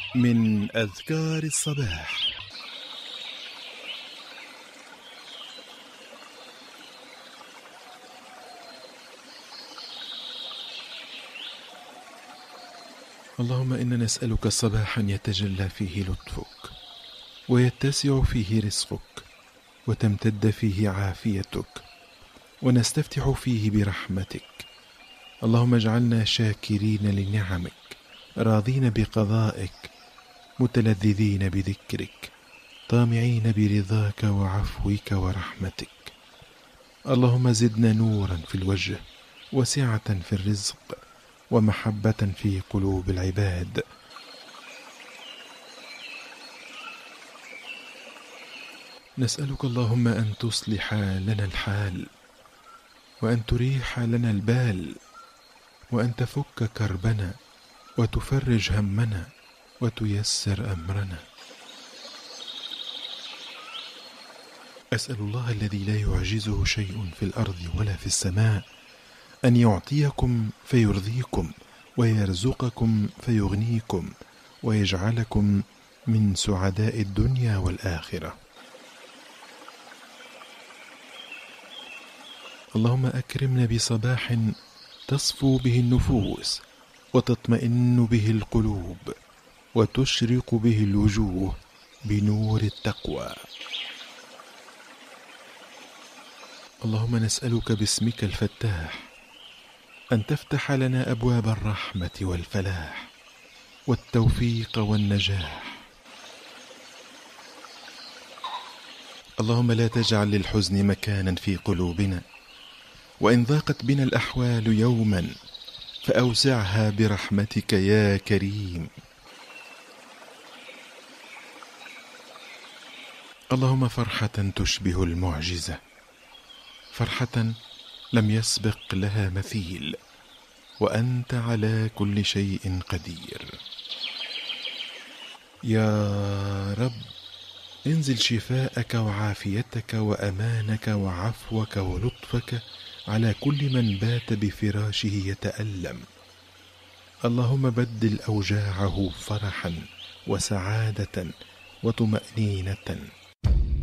من أذكار الصباح. اللهم إنا نسألك صباحا يتجلى فيه لطفك، ويتسع فيه رزقك، وتمتد فيه عافيتك، ونستفتح فيه برحمتك. اللهم اجعلنا شاكرين لنعمك، راضين بقضائك، متلذذين بذكرك، طامعين برضاك وعفوك ورحمتك. اللهم زدنا نورا في الوجه، وسعة في الرزق، ومحبة في قلوب العباد. نسألك اللهم أن تصلح لنا الحال، وأن تريح لنا البال، وأن تفك كربنا، وتفرج همنا، وتيسر أمرنا. أسأل الله الذي لا يعجزه شيء في الأرض ولا في السماء أن يعطيكم فيرضيكم، ويرزقكم فيغنيكم، ويجعلكم من سعداء الدنيا والآخرة. اللهم أكرمنا بصباح تصفو به النفوس، وتطمئن به القلوب، وتشرق به الوجوه بنور التقوى. اللهم نسألك باسمك الفتاح أن تفتح لنا أبواب الرحمة والفلاح والتوفيق والنجاح. اللهم لا تجعل للحزن مكانا في قلوبنا، وإن ضاقت بنا الأحوال يوما فأوسعها برحمتك يا كريم. اللهم فرحة تشبه المعجزة، فرحة لم يسبق لها مثيل، وأنت على كل شيء قدير. يا رب انزل شفاءك وعافيتك وأمانك وعفوك ولطفك على كل من بات بفراشه يتألم. اللهم بدل أوجاعه فرحا وسعادة وطمأنينة،